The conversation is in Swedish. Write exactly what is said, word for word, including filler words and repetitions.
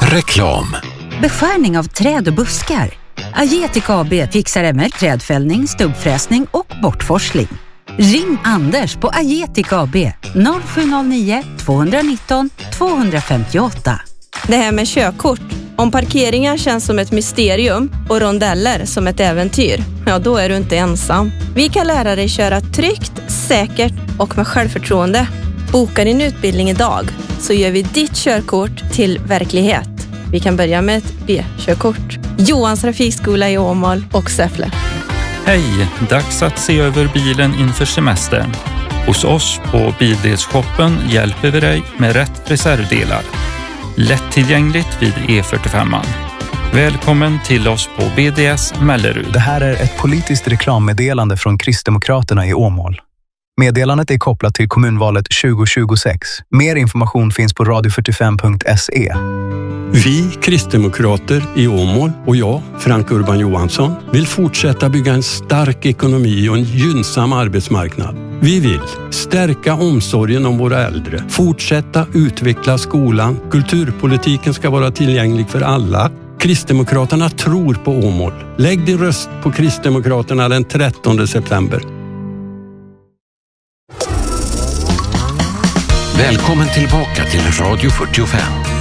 Reklam. Beskärning av träd och buskar. Agetic A B fixar även trädfällning, stubbfräsning och bortforsling. Ring Anders på Agetic A B noll sju noll nio två ett nio två fem åtta. Det här med körkort. Om parkeringar känns som ett mysterium och rondeller som ett äventyr, ja då är du inte ensam. Vi kan lära dig köra tryggt, säkert och med självförtroende. Boka din utbildning idag så gör vi ditt körkort till verklighet. Vi kan börja med ett B-körkort. Johans trafikskola i Åmål och Säffle. Hej, dags att se över bilen inför semestern. Hos oss på Bildelsshoppen hjälper vi dig med rätt reservdelar. Lättillgängligt vid E fyrtiofem. Välkommen till oss på B D S Mellerud. Det här är ett politiskt reklammeddelande från Kristdemokraterna i Åmål. Meddelandet är kopplat till kommunvalet tjugo tjugosex. Mer information finns på radio fyrtiofem punkt se. Vi kristdemokrater i Åmål och jag, Frank Urban Johansson, vill fortsätta bygga en stark ekonomi och en gynnsam arbetsmarknad. Vi vill stärka omsorgen om våra äldre, fortsätta utveckla skolan, kulturpolitiken ska vara tillgänglig för alla. Kristdemokraterna tror på Åmål. Lägg din röst på Kristdemokraterna den trettonde september. Välkommen tillbaka till Radio fyrtiofem.